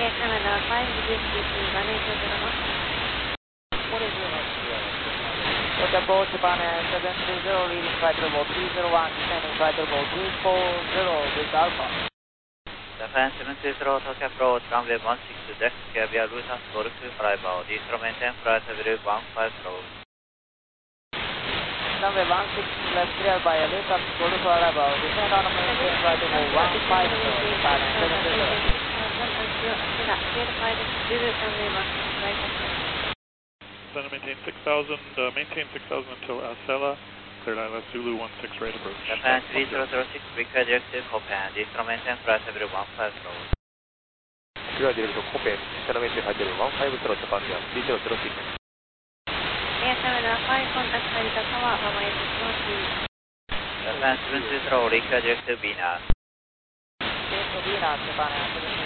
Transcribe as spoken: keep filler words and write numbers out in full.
Canada five zero two one eight zero one. Look approach Japan seven three zero, leading flight level three zero one, descending flight level two four zero with Alpha. Japan seven three zero, Tokyo approach runway one six left, via Luton Golf arrival, Distro maintain flight level one five zero. Runway one six left, cleared by Luton Golf arrival, descend on maintain flight level one five zero, Japan seven three zero. Cleared by the Zulu runway one six right approach. Then maintain six thousand, uh, maintain six thousand until Acela, cleared I L S Zulu one six right approach. Japan three zero zero six, request direct to Copen, Distro maintain flight level one five zero. Clear direct to Copen, Distro maintain flight level one five zero, Japan three zero zero six. Air Canada five, contact Narita Tower, Hawaii six two. Japan seven three zero, request direct to Venus. Venus, Japan seven